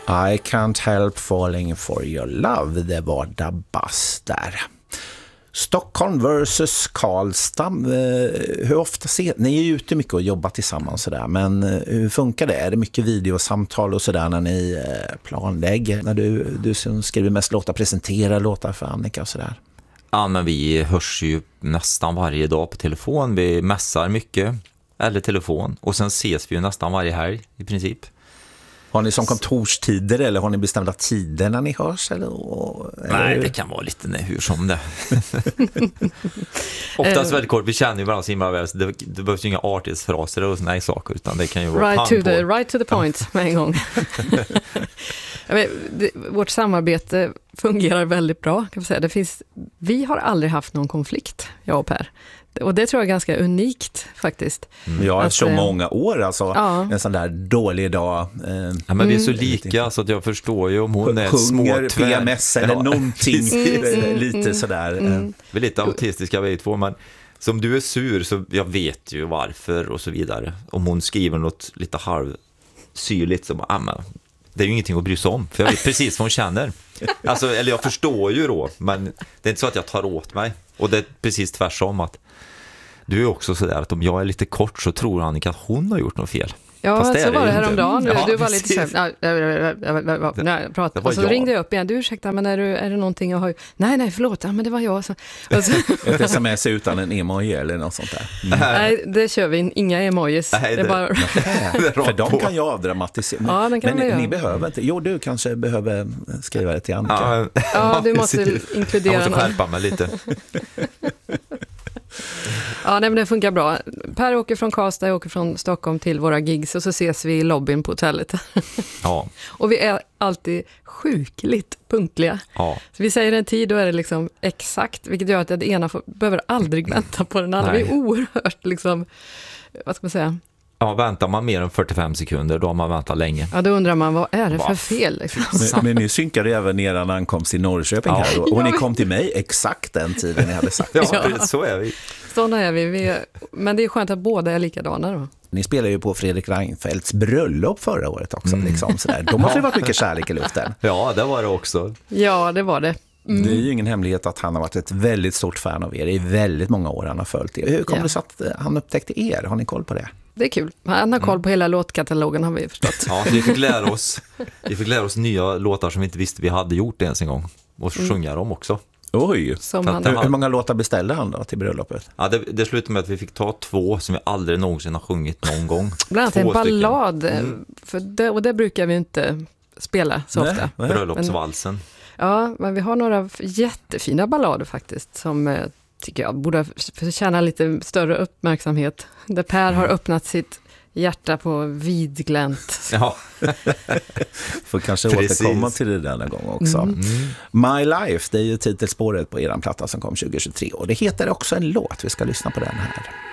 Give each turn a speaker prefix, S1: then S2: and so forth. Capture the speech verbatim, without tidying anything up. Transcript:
S1: I can't help falling for your love. Det var Dabas där. Stockholm versus Karlstad. Hur ofta ser ni är ju ute mycket och jobbar tillsammans sådär, men hur funkar det? Är det mycket videosamtal och sådär när ni planlägger? När du, du som skriver mest låtar, presenterar låtar för Annika och sådär?
S2: Ja, men vi hörs ju nästan varje dag på telefon. Vi mässar mycket, eller telefon. Och sen ses vi ju nästan varje helg i princip.
S1: Har ni som kontorstider eller har ni bestämda tider när ni hörs? Eller, eller?
S2: Nej, det kan vara lite nej, hur som det. Oftast väldigt kort, vi känner ju varandra så himla väl. Det, det behövs ju inga artighetsfraser och såna här saker, utan det kan ju vara
S3: right to, the, right to the point med en gång. vet, det, vårt samarbete fungerar väldigt bra, kan man säga. Det finns, vi har aldrig haft någon konflikt, jag och Per. Och det tror jag är ganska unikt faktiskt.
S1: Mm. Ja, så äh, många år alltså. Ja. En sån där dålig dag. Eh,
S2: ja, men vi är så lika så att jag förstår ju om hon är
S1: hunger,
S2: små
S1: P M S eller ja. någonting mm, lite mm, sådär. Mm.
S2: Vi är lite autistiska vi två, men som du är sur så jag vet ju varför och så vidare. Om hon skriver något lite halvsyrligt så bara, ah, men det är ju ingenting att bry sig om, för jag vet precis vad hon känner. Alltså, eller jag förstår ju då, men det är inte så att jag tar åt mig. Och det är precis tvärsom att du är också sådär att om jag är lite kort så tror Annika att hon har gjort något fel.
S3: Ja,
S2: fast det
S3: så
S2: är det
S3: var det
S2: inte.
S3: häromdagen.
S2: Ja,
S3: du var
S2: precis.
S3: lite så här, prat. Och så
S2: jag.
S3: ringde jag upp igen. Du, ursäkta, men är, du, är det någonting jag har... Nej, nej, förlåt. Ja, men det var jag. Så, och så...
S1: Ett sms utan en emoji eller något sånt där.
S3: Mm. Nej, det kör vi. Inga emojis.
S2: Nej, det,
S3: det är bara...
S1: För de kan jag avdramatisera.
S3: Ja, den kan
S1: men
S3: man
S1: ni
S3: göra.
S1: behöver inte. Jo, du kanske behöver skriva det till Annika.
S2: Ja,
S3: ja du måste inkludera...
S2: Jag måste skärpa mig lite.
S3: Ja, nej, men det funkar bra. Per åker från Karlstad, jag åker från Stockholm till våra gigs och så ses vi i lobbyn på hotellet.
S2: Ja.
S3: Och vi är alltid sjukligt punktliga.
S2: Ja.
S3: Så vi säger en tid, då är det liksom exakt, vilket gör att det ena får, behöver aldrig vänta på den andra. Vi är oerhört liksom, vad ska man säga?
S2: Ja, väntar man mer än fyrtiofem sekunder, då har man väntat länge.
S3: Ja, då undrar man, vad är det för fel? Liksom?
S1: Men, men ni synkade även er ankomst i Norrköping ja. här. Och, och ni kom till mig exakt den tiden ni hade sagt.
S2: Ja, ja. Så är vi.
S3: Sådana är vi. vi är, men det är skönt att båda är likadana då.
S1: Ni spelade ju på Fredrik Reinfeldts bröllop förra året också. Mm. Liksom, sådär. De måste ju varit mycket kärlek i luften.
S2: Ja, det var det också.
S3: Ja, det var det. Mm.
S1: Det är ju ingen hemlighet att han har varit ett väldigt stort fan av er i väldigt många år. Han har följt er. Hur kom
S3: ja.
S1: det så att han upptäckte er? Har ni koll på det?
S3: Det är kul. Han har koll
S2: mm.
S3: på hela låtkatalogen, har vi förstått.
S2: Ja, vi fick lära oss, vi fick lära oss nya låtar som vi inte visste vi hade gjort ens en gång. Och mm. sjunga dem också.
S1: Oj,
S3: han...
S1: hur, hur många låtar beställde han då till bröllopet?
S2: Ja, det, det slutade med att vi fick ta två som vi aldrig någonsin har sjungit någon gång.
S3: Bland annat en ballad, mm. för det, och det brukar vi inte spela så
S1: nej,
S2: ofta.
S1: Nej.
S2: Bröllopsvalsen.
S3: Men, ja, men vi har några jättefina ballader faktiskt som eh, tycker jag borde förtjäna lite större uppmärksamhet. Där Per har öppnat sitt hjärta på vidglänt.
S2: Ja.
S1: Får kanske Precis. återkomma till det där en gång också. Mm. My Life, det är ju titelspåret på eran platta som kom tjugo tjugotre. Och det heter också en låt. Vi ska lyssna på den här.